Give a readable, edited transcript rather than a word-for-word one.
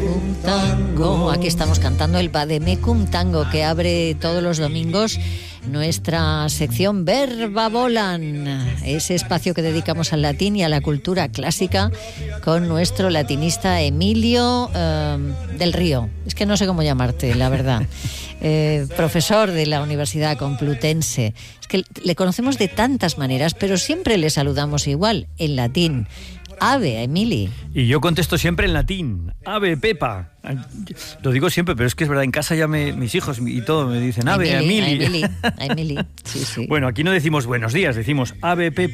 Vademecum Tango. Aquí estamos cantando el Vademecum Tango, que abre todos los domingos nuestra sección Verba Volan, ese espacio que dedicamos al latín y a la cultura clásica con nuestro latinista Emilio del Río. Es que no sé cómo llamarte, la verdad. Profesor de la Universidad Complutense. Es que le conocemos de tantas maneras, pero siempre le saludamos igual, en latín. Ave, Emili. Y yo contesto siempre en latín. Ave, Pepa. Lo digo siempre, pero es que es verdad, en casa ya mis hijos y todo me dicen Ave, Emili. Emili. Sí, sí. Bueno, aquí no decimos buenos días, decimos Ave, Pepa.